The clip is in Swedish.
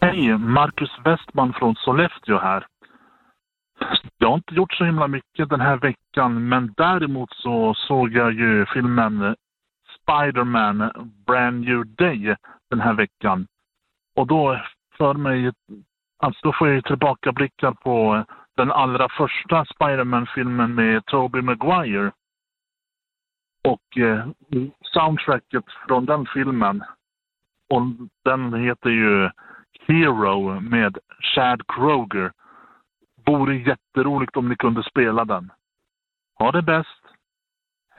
Hej, Marcus Westman från Sollefteå här. Jag har inte gjort så himla mycket den här veckan, men däremot så såg jag ju filmen Spider-Man Brand New Day den här veckan. Och då då får jag ju tillbakablickar på den allra första Spider-Man-filmen med Tobey Maguire. Och soundtracket från den filmen, och den heter ju Hero med Chad Kroeger. Vore jätteroligt om ni kunde spela den. Ha det bäst!